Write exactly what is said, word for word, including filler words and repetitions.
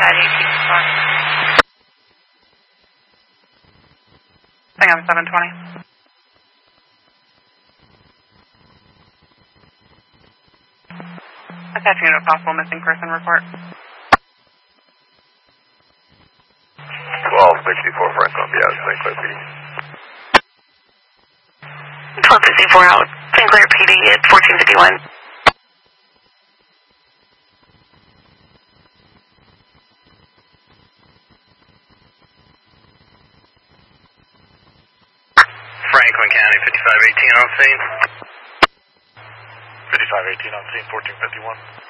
fifty-five eighteen. I think I'm seven twenty. Attaching to a possible missing person report. twelve sixty-four Franklin, yeah, Saint Clair P D. twelve sixty-four out, Saint Clair P D at fourteen fifty-one. Franklin County, fifty-five eighteen on scene. fifty-five eighteen on scene, fourteen fifty-one.